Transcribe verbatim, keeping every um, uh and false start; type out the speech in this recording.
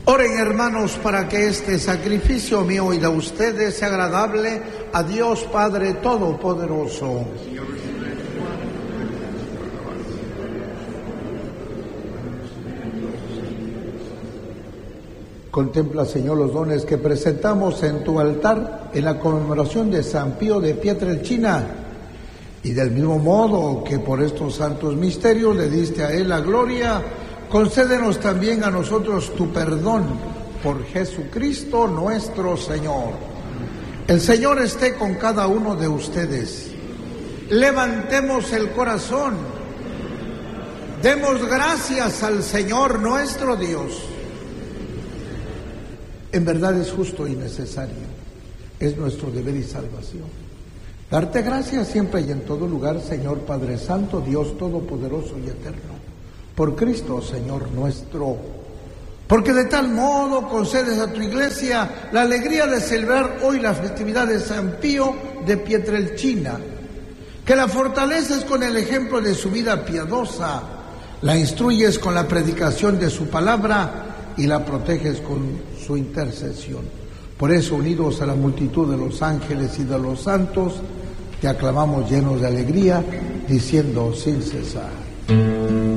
Oren, hermanos, para que este sacrificio mío y de ustedes sea agradable a Dios Padre Todopoderoso. Contempla, Señor, los dones que presentamos en tu altar en la conmemoración de San Pío de Pietrelcina, y del mismo modo que por estos santos misterios le diste a él la gloria, concédenos también a nosotros tu perdón por Jesucristo nuestro Señor. El Señor esté con cada uno de ustedes. Levantemos el corazón. Demos gracias al Señor nuestro Dios. En verdad es justo y necesario. Es nuestro deber y salvación. Darte gracias siempre y en todo lugar, Señor Padre Santo, Dios Todopoderoso y Eterno, por Cristo, Señor nuestro, porque de tal modo concedes a tu iglesia la alegría de celebrar hoy la festividad de San Pío de Pietrelcina, que la fortaleces con el ejemplo de su vida piadosa, la instruyes con la predicación de su palabra y la proteges con su intercesión. Por eso, unidos a la multitud de los ángeles y de los santos, te aclamamos llenos de alegría, diciendo sin cesar: